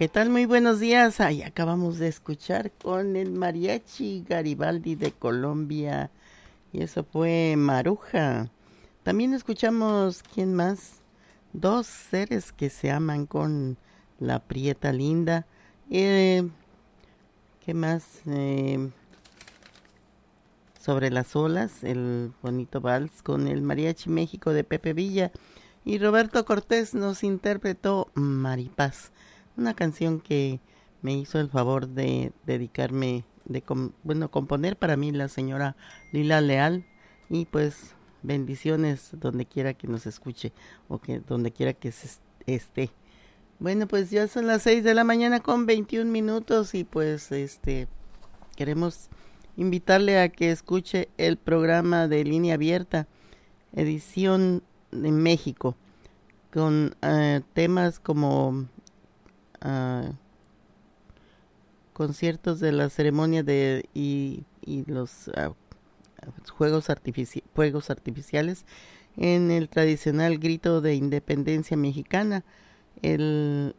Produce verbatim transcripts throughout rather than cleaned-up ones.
¿Qué tal? Muy buenos días. Ahí acabamos de escuchar con el Mariachi Garibaldi de Colombia. Y eso fue Maruja. También escuchamos, ¿quién más? Dos seres que se aman con la Prieta Linda. Eh, ¿Qué más? Eh, sobre las olas, el bonito vals con el Mariachi México de Pepe Villa. Y Roberto Cortés nos interpretó Maripaz, una canción que me hizo el favor de dedicarme, de com bueno, componer para mí la señora Lila Leal. Y pues bendiciones donde quiera que nos escuche o que donde quiera que se esté. Bueno, pues ya son las seis de la mañana con veintiún minutos y pues este queremos invitarle a que escuche el programa de Línea Abierta, edición de México, con uh, temas como uh, conciertos de la ceremonia de y, y los uh, juegos, artifici fuegos artificiales en el tradicional grito de independencia mexicana. El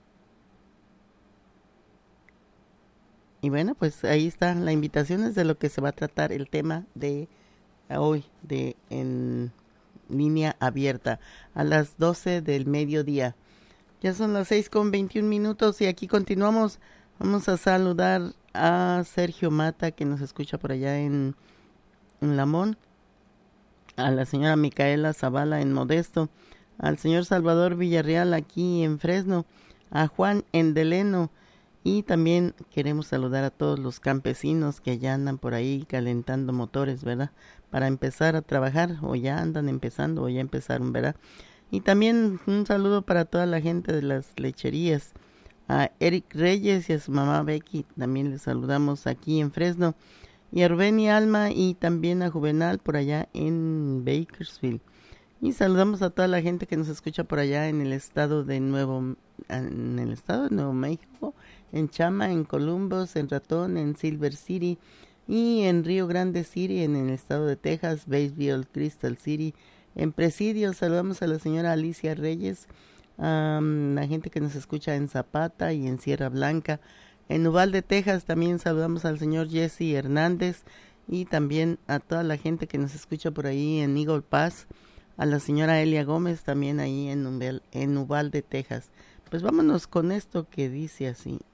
y bueno, pues ahí está la invitación, es de lo que se va a tratar el tema de hoy de en Línea Abierta a las doce del mediodía. Ya son las seis con veintiún minutos y aquí continuamos. Vamos a saludar a Sergio Mata, que nos escucha por allá en, en Lamón, a la señora Micaela Zavala en Modesto, al señor Salvador Villarreal aquí en Fresno, a Juan en Deleno, y también queremos saludar a todos los campesinos que ya andan por ahí calentando motores, ¿verdad? Para empezar a trabajar, o ya andan empezando, o ya empezaron, ¿verdad? Y también un saludo para toda la gente de las lecherías. A Eric Reyes y a su mamá Becky, también les saludamos aquí en Fresno. Y a Rubén y Alma y también a Juvenal por allá en Bakersfield. Y saludamos a toda la gente que nos escucha por allá en el estado de Nuevo, en el estado de Nuevo México, en Chama, en Columbus, en Ratón, en Silver City y en Río Grande City, en el estado de Texas, Batesville, Crystal City. En Presidio saludamos a la señora Alicia Reyes, a um, la gente que nos escucha en Zapata y en Sierra Blanca. En Uvalde, Texas también saludamos al señor Jesse Hernández y también a toda la gente que nos escucha por ahí en Eagle Pass, a la señora Elia Gómez también ahí en, en Uvalde, Texas. Pues vámonos con esto que dice así.